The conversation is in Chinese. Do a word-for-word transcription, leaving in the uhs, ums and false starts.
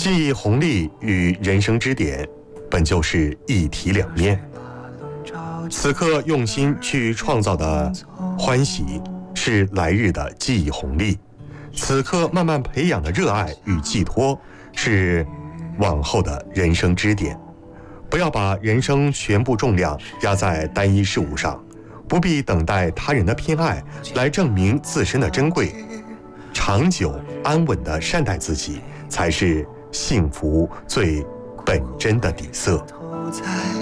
记忆红利与人生支点本就是一体两面。此刻用心去创造的欢喜是来日的记忆红利，此刻慢慢培养的热爱与寄托是往后的人生支点。不要把人生全部重量压在单一事物上，不必等待他人的偏爱来证明自身的珍贵，长久安稳地善待自己才是幸福最本真的底色。